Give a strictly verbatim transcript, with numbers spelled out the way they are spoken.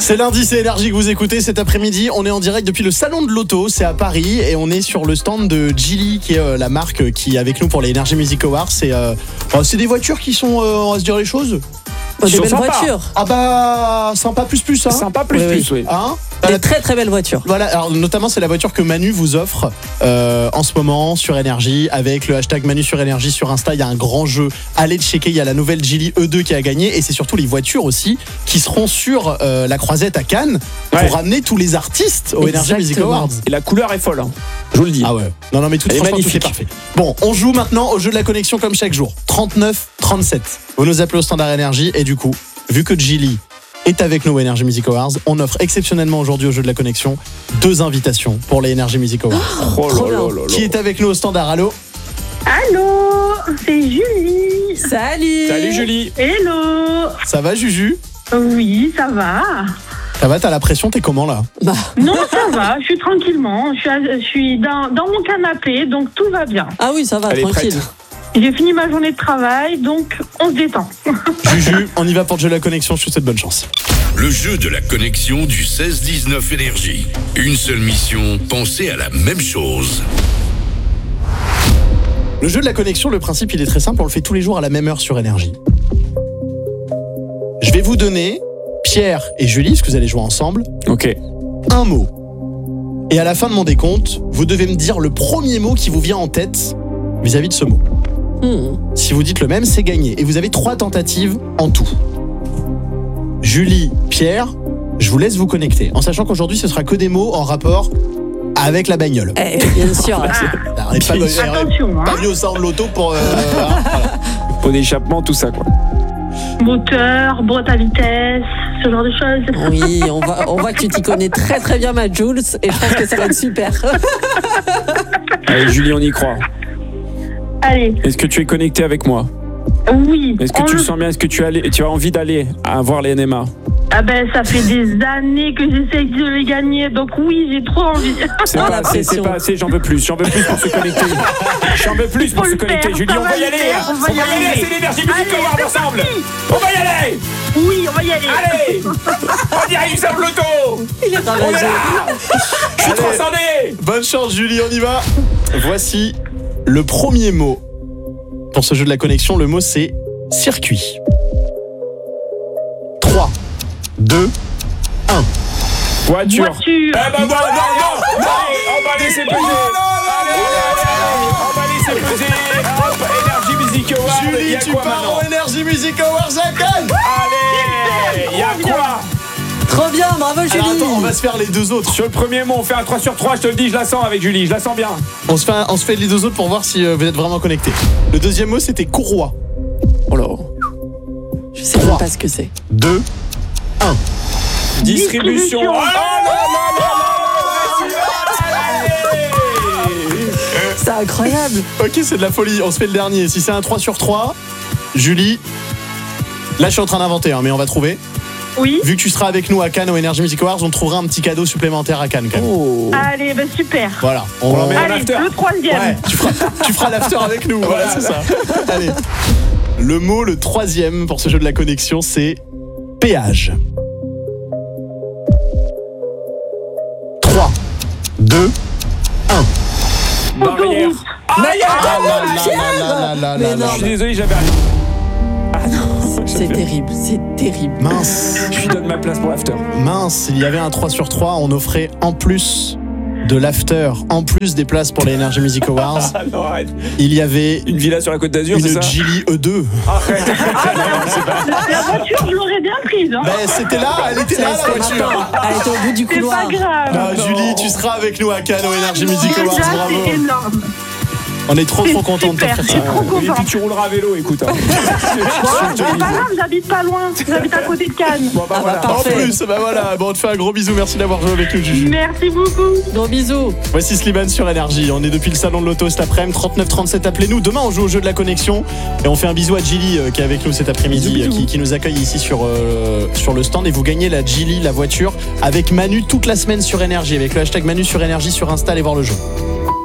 C'est lundi, c'est Énergie que vous écoutez cet après-midi. On est en direct depuis le salon de l'auto, c'est à Paris, et on est sur le stand de Geely, qui est euh, la marque qui est avec nous pour les Energy Music Awards. C'est, euh, oh, c'est des voitures qui sont, euh, on va se dire les choses. Oh, des belles voitures. Ah bah, sympa plus plus, hein. Sympa plus oui, plus, oui. oui. Hein Des très très belles voitures. Voilà, alors notamment c'est la voiture que Manu vous offre euh, en ce moment sur Énergie avec le hashtag Manu sur Énergie sur Insta. Il y a un grand jeu, allez le checker, il y a la nouvelle Geely E deux qui a gagné, et c'est surtout les voitures aussi qui seront sur euh, la croisette à Cannes pour Ouais. ramener tous les artistes au Energy Music Exactement. Awards. Et la couleur est folle, hein. Je vous le dis. Ah ouais. Non non mais tout, Elle est franchement, tout est magnifique. parfait. Bon, on joue maintenant au jeu de la connexion comme chaque jour. trente-neuf trente-sept. Vous nous appelez au standard Énergie, et du coup, vu que Geely est avec nous au Energy Music Awards, on offre exceptionnellement aujourd'hui au jeu de la connexion deux invitations pour les Energy Music Awards. Oh là Trop là bien. là là. Qui est avec nous au standard? Allô? Allô, c'est Julie. Salut. Salut Julie. Hello. Ça va Juju? Oui, ça va. Ça va, t'as la pression, t'es comment là? Bah, Non, ça va, je suis tranquillement. Je suis, à- je suis dans, dans mon canapé, donc tout va bien. ah oui, ça va, Elle est tranquille. prête. J'ai fini ma journée de travail, donc on se détend. Juju, on y va pour le jeu de la connexion, je te souhaite bonne chance. Le jeu de la connexion du seize dix-neuf Énergie. Une seule mission, penser à la même chose. Le jeu de la connexion, le principe il est très simple, on le fait tous les jours à la même heure sur Énergie. Je vais vous donner, Pierre et Julie, parce que vous allez jouer ensemble, Ok. un mot. Et à la fin de mon décompte, vous devez me dire le premier mot qui vous vient en tête vis-à-vis de ce mot. Hmm. Si vous dites le même, c'est gagné. Et vous avez trois tentatives en tout. Julie, Pierre, je vous laisse vous connecter. En sachant qu'aujourd'hui, ce sera que des mots en rapport avec la bagnole. Eh, bien sûr. Ah, On n'est pas, Bien on est attention, pas hein. venu au salon de l'auto pour... euh, hein, voilà. Pot d'échappement, tout ça, quoi. Moteur, boîte à vitesse, ce genre de choses. Oui, on voit, on voit que tu t'y connais très très bien, ma Jules, et je pense que ça va être super. Allez, Julie, on y croit. Allez, Est-ce que tu es connecté avec moi? oui. Est-ce que on tu le- sens bien? Est-ce que tu as, tu as envie d'aller à voir les N M A? Ah ben, ça fait des années que j'essaie de les gagner, donc oui, j'ai trop envie. C'est Ah, pas la assez, c'est pression. pas assez, j'en veux plus, j'en veux plus pour se connecter. J'en veux plus pour Faut se le connecter. faire, Julie, ça on va va y le aller, faire, hein. on va y aller. c'est l'énergie musique Allez, Awards c'est ensemble. parti. On va y aller. Oui, on va y aller. Allez, on dirait du simple auto. Il est On est ravagé. là. Je suis Allez. transcendé. Bonne chance Julie, on y va. Voici le premier mot pour ce jeu de la connexion. Le mot c'est circuit. trois, deux, un. Voiture. Voiture. Eh ben non, non, non, non. Allez, on va laisser peser. Allez, allez, allez, on va laisser peser. Hop, Energy Music Awards. Il y Julie, a tu quoi pars maintenant? au Energy Music Awards à Cannes. Allez, il y a quoi? Trop bien, bravo Julie. Alors attends, on va se faire les deux autres. Sur le premier mot, on fait un trois sur trois, je te le dis, je la sens avec Julie, je la sens bien. On se fait, un- on se fait les deux autres pour voir si euh, vous êtes vraiment connectés. Le deuxième mot c'était courroie. Oh là. Je sais même pas ce que c'est. deux, un. Distribution. Distribution. Oh là là là là là. Allez. C'est incroyable. Ok, c'est de la folie. On se fait le dernier. Si c'est un trois sur trois, Julie, là je suis en train d'inventer, hein, mais on va trouver. Oui. Vu que tu seras avec nous à Cannes au Energy Music Awards, on trouvera un petit cadeau supplémentaire à Cannes quand même. Oh. Allez, ben super. Voilà. On, On l'emmène à Allez, l'after. le troisième. Ouais, tu feras, tu feras l'after avec nous. Voilà, c'est ça. Allez. Le mot, le troisième pour ce jeu de la connexion, c'est péage. trois, deux, un. Barrière. Autoroute. Aïe, aïe, aïe. Mais non, Je suis désolé, j'avais. Ah non. c'est terrible, c'est terrible. Mince, Je lui donne ma place pour l'after. mince, il y avait un trois sur trois, on offrait en plus de l'after, en plus des places pour les Energy Music Awards, Ah non, arrête. il y avait Une villa sur la côte d'Azur, c'est une ça? Geely E deux. Arrête. La, la voiture, je l'aurais bien prise. Hein. Ben, c'était là, elle était là la C'est voiture. maintenant. Elle était au bout du C'est couloir. pas grave. Ah, Julie, tu seras avec nous à Cannes au Energy Music Awards, Déjà, bravo. c'est énorme. On est trop C'est trop contents de super, t'offrir je ça. suis trop Et puis contente. tu rouleras à vélo, écoute. Hein. Bon, c'est pas grave, j'habite pas loin. J'habite à côté de Cannes. Bon, bah Ah, voilà. bah, En parfait. plus, bah voilà, bon, on te fait un gros bisou, merci d'avoir joué avec nous, Juju. Merci beaucoup. Gros bisous. Voici Slimane sur Énergie. On est depuis le salon de l'auto cet après-midi. trente-neuf trente-sept, appelez-nous. Demain, on joue au jeu de la connexion. Et on fait un bisou à Geely euh, qui est avec nous cet après-midi, Bisous, euh, bisous. qui, qui nous accueille ici sur, euh, sur le stand. Et vous gagnez la Geely, la voiture, avec Manu toute la semaine sur Énergie. Avec le hashtag Manu sur Énergie sur Insta, allez voir le jeu.